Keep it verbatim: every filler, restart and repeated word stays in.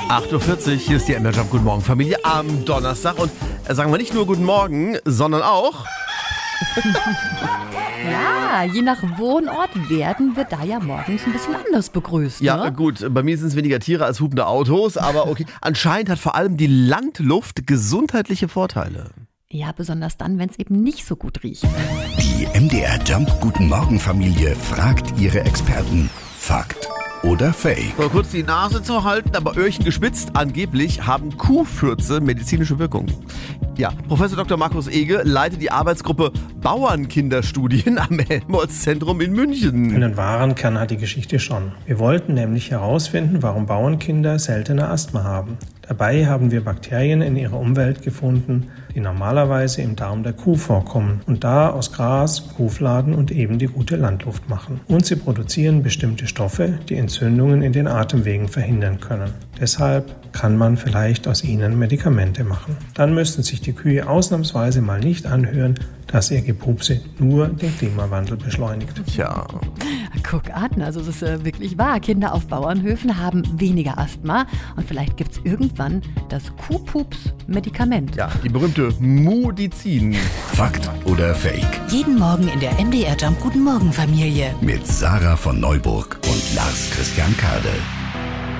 acht Uhr vierzig, hier ist die M D R Jump. Guten Morgen, Familie, am Donnerstag. Und äh, sagen wir nicht nur Guten Morgen, sondern auch... Ja, je nach Wohnort werden wir da ja morgens ein bisschen anders begrüßt. Ja, ne? gut, bei mir sind es weniger Tiere als hupende Autos, aber okay. Anscheinend hat vor allem die Landluft gesundheitliche Vorteile. Ja, besonders dann, wenn es eben nicht so gut riecht. Die M D R Jump Guten Morgen Familie fragt ihre Experten. Fakt oder Fake? So, kurz die Nase zu halten, aber Öhrchen gespitzt. Angeblich haben Kuhfürze medizinische Wirkung. Ja, Professor Doktor Markus Ege leitet die Arbeitsgruppe Bauernkinderstudien am Helmholtz-Zentrum in München. Einen wahren Kern hat die Geschichte schon. Wir wollten nämlich herausfinden, warum Bauernkinder seltener Asthma haben. Dabei haben wir Bakterien in ihrer Umwelt gefunden, die normalerweise im Darm der Kuh vorkommen und da aus Gras, Kuhfladen und eben die gute Landluft machen. Und sie produzieren bestimmte Stoffe, die Entzündungen in den Atemwegen verhindern können. Deshalb kann man vielleicht aus ihnen Medikamente machen. Dann müssten sich die Kühe ausnahmsweise mal nicht anhören, dass ihr Gepupse nur den Klimawandel beschleunigt. Tja. Guck an, also es ist äh, wirklich wahr. Kinder auf Bauernhöfen haben weniger Asthma und vielleicht gibt es irgendwann das Kuhpups-Medikament. Ja, die berühmte Mudizin. Fakt oder Fake? Jeden Morgen in der M D R Jump Guten Morgen Familie. Mit Sarah von Neuburg und Lars Christian Kade.